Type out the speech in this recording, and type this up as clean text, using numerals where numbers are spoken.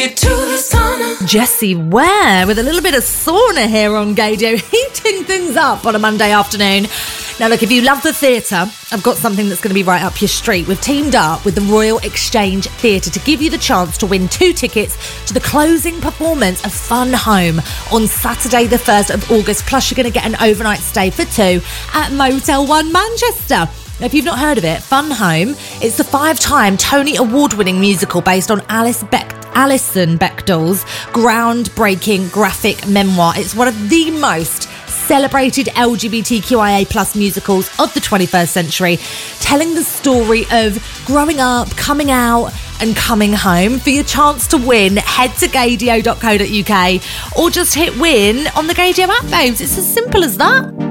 you to the sauna. Jessie Ware with a little bit of sauna here on Gaydio, heating things up on a Monday afternoon. Now look, if you love the theatre, I've got something that's going to be right up your street. We've teamed up with the Royal Exchange Theatre to give you the chance to win 2 tickets to the closing performance of Fun Home on Saturday the 1st of August. Plus you're going to get an overnight stay for 2 at Motel 1 Manchester. Now, if you've not heard of it, Fun Home, it's the 5-time Tony Award-winning musical based on Alison Bechdel's groundbreaking graphic memoir. It's one of the most celebrated LGBTQIA plus musicals of the 21st century, telling the story of growing up, coming out and coming home. For your chance to win, head to gaydio.co.uk or just hit win on the Gaydio app, babes. It's as simple as that.